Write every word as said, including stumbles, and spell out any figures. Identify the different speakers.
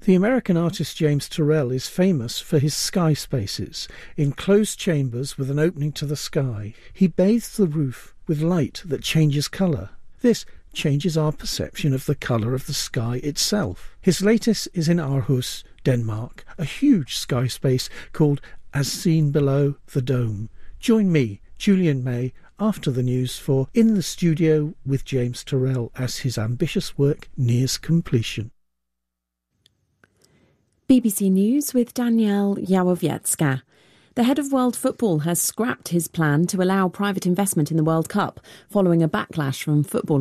Speaker 1: The American artist James Turrell is famous for his sky spaces, enclosed chambers with an opening to the sky. He bathes the roof with light that changes colour. This changes our perception of the colour of the sky itself. His latest is in Aarhus, Denmark, a huge sky space called As Seen Below the Dome. Join me, Julian May, after the news for In the Studio with James Turrell as his ambitious work nears completion.
Speaker 2: B B C News with Danielle Jałowiecka. The head of World Football has scrapped his plan to allow private investment in the World Cup following a backlash from football